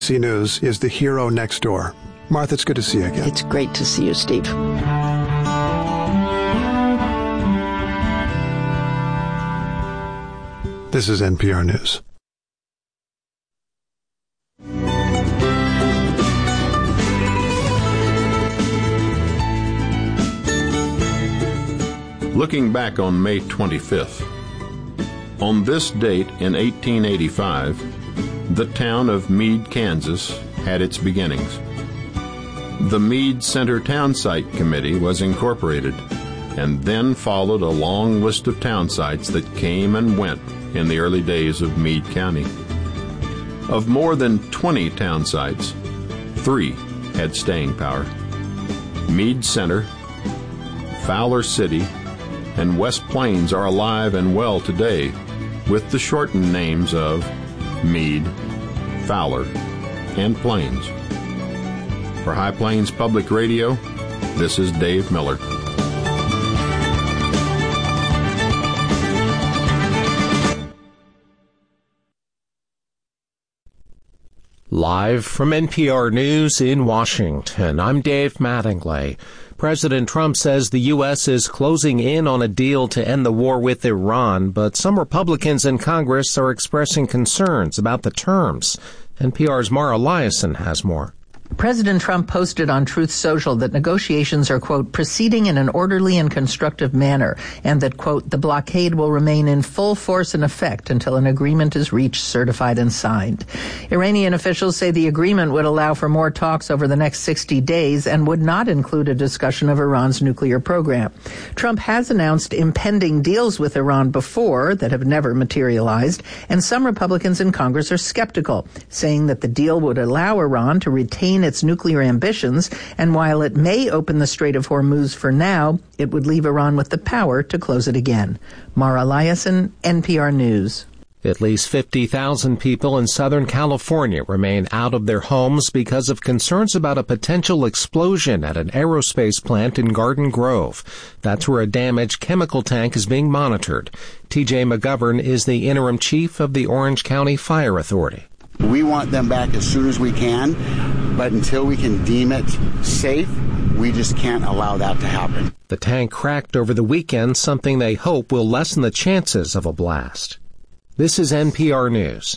NBC News is the hero next door. Martha, it's good to see you again. It's great to see you, Steve. This is NPR News. Looking back on May 25th, on this date in 1885, the town of Meade, Kansas, had its beginnings. The Meade Center Town Site Committee was incorporated, and then followed a long list of town sites that came and went in the early days of Meade County. Of more than 20 town sites, 3 had staying power. Meade Center, Fowler City, and West Plains are alive and well today with the shortened names of Meade, Fowler, and Plains. For High Plains Public Radio, this is Dave Miller. Live from NPR News in Washington, I'm Dave Mattingly. President Trump says the U.S. is closing in on a deal to end the war with Iran, but some Republicans in Congress are expressing concerns about the terms. NPR's Mara Liasson has more. President Trump posted on Truth Social that negotiations are, quote, proceeding in an orderly and constructive manner, and that, quote, the blockade will remain in full force and effect until an agreement is reached, certified, and signed. Iranian officials say the agreement would allow for more talks over the next 60 days and would not include a discussion of Iran's nuclear program. Trump has announced impending deals with Iran before that have never materialized, and some Republicans in Congress are skeptical, saying that the deal would allow Iran to retain its nuclear ambitions, and while it may open the Strait of Hormuz for now, it would leave Iran with the power to close it again. Mara Liasson, NPR News. At least 50,000 people in Southern California remain out of their homes because of concerns about a potential explosion at an aerospace plant in Garden Grove. That's where a damaged chemical tank is being monitored. TJ McGovern is the interim chief of the Orange County Fire Authority. We want them back as soon as we can, but until we can deem it safe, we just can't allow that to happen. The tank cracked over the weekend, something they hope will lessen the chances of a blast. This is NPR News.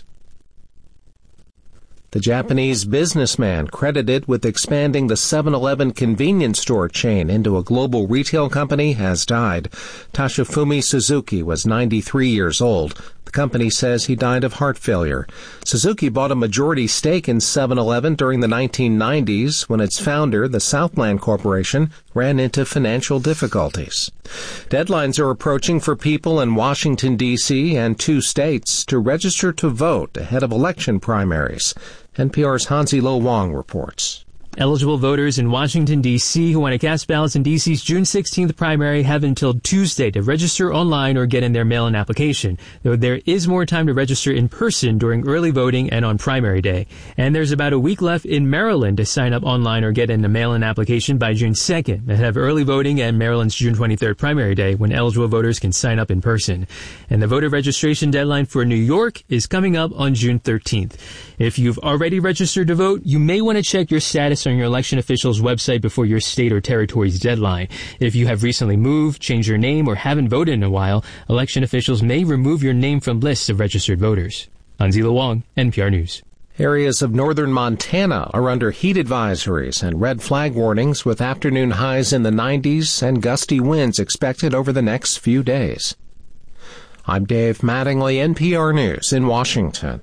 The Japanese businessman credited with expanding the 7-Eleven convenience store chain into a global retail company has died. Toshifumi Suzuki was 93 years old. The company says he died of heart failure. Suzuki bought a majority stake in 7-Eleven during the 1990s when its founder, the Southland Corporation, ran into financial difficulties. Deadlines are approaching for people in Washington, D.C. and 2 states to register to vote ahead of election primaries. NPR's Hansi Lo Wong reports. Eligible voters in Washington, D.C. who want to cast ballots in D.C.'s June 16th primary have until Tuesday to register online or get in their mail-in application, though there is more time to register in person during early voting and on primary day. And there's about a week left in Maryland to sign up online or get in a mail-in application by June 2nd, ahead of early voting and Maryland's June 23rd primary day, when eligible voters can sign up in person. And the voter registration deadline for New York is coming up on June 13th. If you've already registered to vote, you may want to check your status on your election official's website before your state or territory's deadline. If you have recently moved, changed your name, or haven't voted in a while, election officials may remove your name from lists of registered voters. Hansi Lo Wong, NPR News. Areas of northern Montana are under heat advisories and red flag warnings with afternoon highs in the 90s and gusty winds expected over the next few days. I'm Dave Mattingly, NPR News in Washington.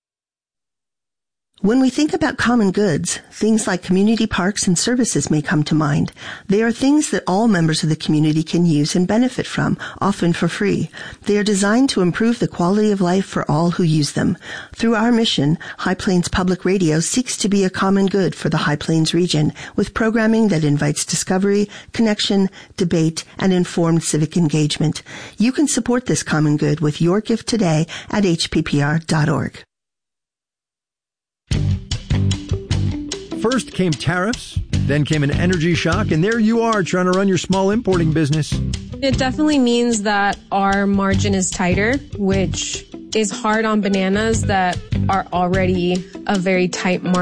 When we think about common goods, things like community parks and services may come to mind. They are things that all members of the community can use and benefit from, often for free. They are designed to improve the quality of life for all who use them. Through our mission, High Plains Public Radio seeks to be a common good for the High Plains region, with programming that invites discovery, connection, debate, and informed civic engagement. You can support this common good with your gift today at hppr.org. First came tariffs, then came an energy shock, and there you are trying to run your small importing business. It definitely means that our margin is tighter, which is hard on bananas that are already a very tight market.